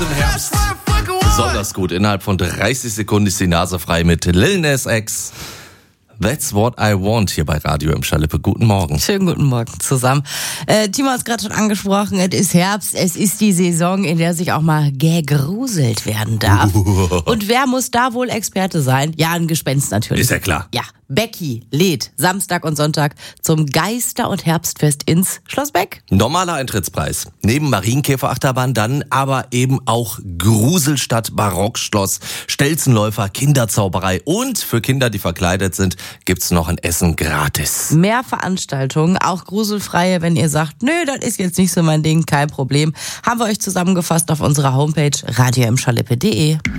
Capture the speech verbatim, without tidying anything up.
im Herbst besonders gut. Innerhalb von dreißig Sekunden ist die Nase frei mit Lil Nas X. That's what I want hier bei Radio im Schalippe. Guten Morgen. Schönen guten Morgen zusammen. Äh, Timo hat es gerade schon angesprochen, es ist Herbst, es ist die Saison, in der sich auch mal gegruselt werden darf. Uh. Und wer muss da wohl Experte sein? Ja, ein Gespenst natürlich. Ist ja klar. Ja, Becky lädt Samstag und Sonntag zum Geister- und Herbstfest ins Schloss Beck. Normaler Eintrittspreis. Neben Marienkäferachterbahn dann aber eben auch Gruselstadt, Barockschloss, Stelzenläufer, Kinderzauberei und für Kinder, die verkleidet sind, gibt's noch ein Essen gratis. Mehr Veranstaltungen, auch gruselfreie, wenn ihr sagt, nö, das ist jetzt nicht so mein Ding, kein Problem. Haben wir euch zusammengefasst auf unserer Homepage radio im schalippe punkt de.